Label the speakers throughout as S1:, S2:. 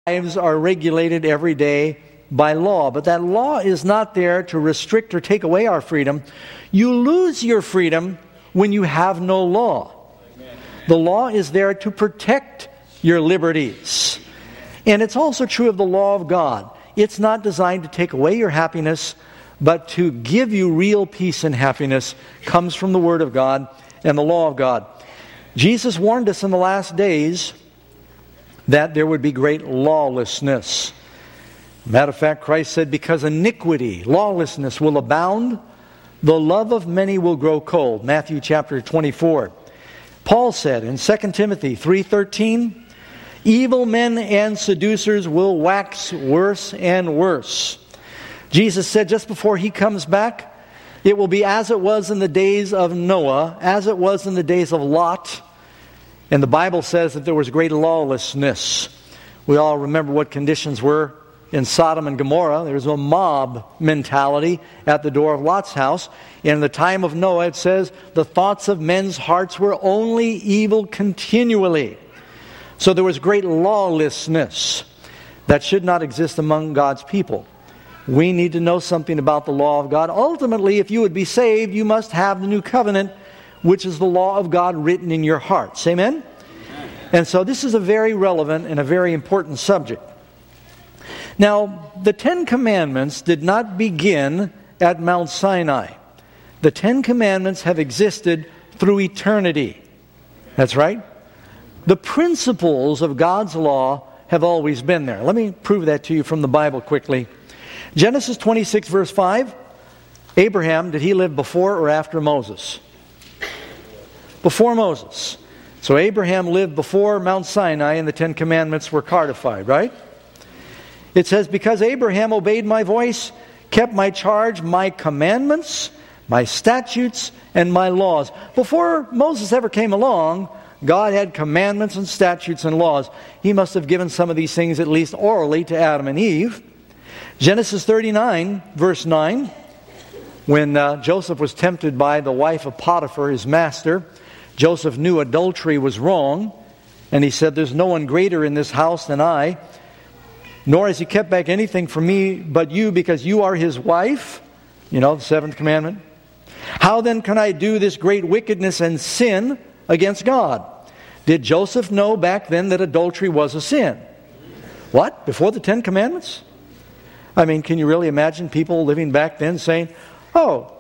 S1: lives are regulated every day by law. But that law is not there to restrict or take away our freedom. You lose your freedom when you have no law. The law is there to protect your liberties. And it's also true of the law of God. It's not designed to take away your happiness, but to give you real peace and happiness. Comes from the Word of God and the law of God. Jesus warned us in the last days that there would be great lawlessness. Matter of fact, Christ said, because iniquity, lawlessness will abound, the love of many will grow cold. Matthew chapter 24. Paul said in 2 Timothy 3:13, evil men and seducers will wax worse and worse. Jesus said just before He comes back, it will be as it was in the days of Noah, as it was in the days of Lot. And the Bible says that there was great lawlessness. We all remember what conditions were in Sodom and Gomorrah. There was a mob mentality at the door of Lot's house. In the time of Noah, it says, the thoughts of men's hearts were only evil continually. So there was great lawlessness that should not exist among God's people. We need to know something about the law of God. Ultimately, if you would be saved, you must have the new covenant, which is the law of God written in your hearts. Amen? And so this is a very relevant and a very important subject. Now, the Ten Commandments did not begin at Mount Sinai. The Ten Commandments have existed through eternity. That's right. The principles of God's law have always been there. Let me prove that to you from the Bible quickly. Genesis 26 verse 5. Abraham, did he live before or after Moses? Before Moses. So Abraham lived before Mount Sinai and the Ten Commandments were codified, right? It says, because Abraham obeyed my voice, kept my charge, my commandments, my statutes, and my laws. Before Moses ever came along, God had commandments and statutes and laws. He must have given some of these things at least orally to Adam and Eve. Genesis 39, verse 9, when Joseph was tempted by the wife of Potiphar, his master, Joseph knew adultery was wrong, and he said, there's no one greater in this house than I, nor has he kept back anything from me but you, because you are his wife. You know, the seventh commandment. How then can I do this great wickedness and sin against God? Did Joseph know back then that adultery was a sin? What? Before the Ten Commandments? I mean, can you really imagine people living back then saying, oh,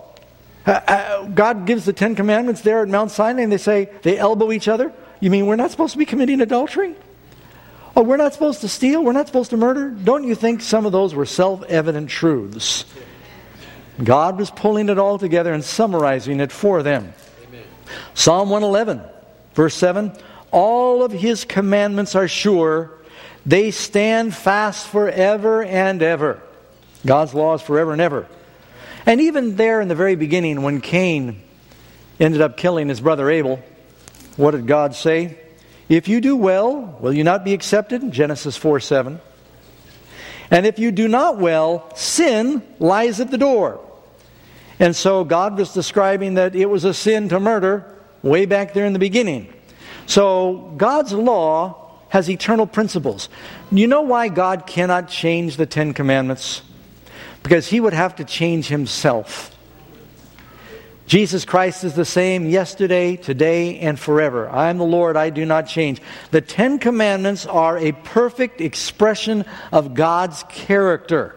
S1: God gives the Ten Commandments there at Mount Sinai, and they elbow each other? You mean we're not supposed to be committing adultery? Oh, we're not supposed to steal? We're not supposed to murder? Don't you think some of those were self-evident truths? God was pulling it all together and summarizing it for them. Amen. Psalm 111, verse 7, all of His commandments are sure. They stand fast forever and ever. God's law is forever and ever. And even there in the very beginning, when Cain ended up killing his brother Abel, what did God say? If you do well, will you not be accepted? Genesis 4:7. And if you do not well, sin lies at the door. And so God was describing that it was a sin to murder way back there in the beginning. So God's law has eternal principles. You know why God cannot change the Ten Commandments? Because He would have to change Himself. Jesus Christ is the same yesterday, today, and forever. I am the Lord, I do not change. The Ten Commandments are a perfect expression of God's character.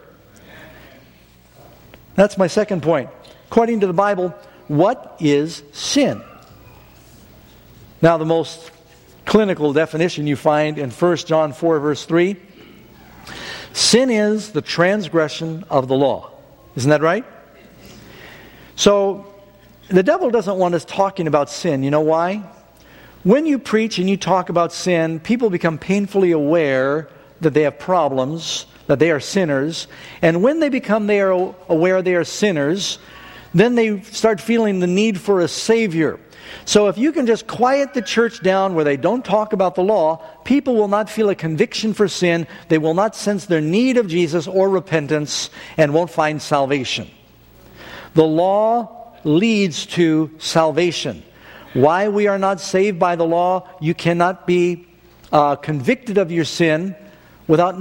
S1: That's my second point. According to the Bible, what is sin? Now, the most clinical definition you find in 1 John 4, verse 3. Sin is the transgression of the law. Isn't that right? So, the devil doesn't want us talking about sin. You know why? When you preach and you talk about sin, people become painfully aware that they have problems, that they are sinners. And when they become aware they are sinners, then they start feeling the need for a Savior. So if you can just quiet the church down where they don't talk about the law, people will not feel a conviction for sin. They will not sense their need of Jesus or repentance and won't find salvation. The law leads to salvation. Why we are not saved by the law? You cannot be convicted of your sin without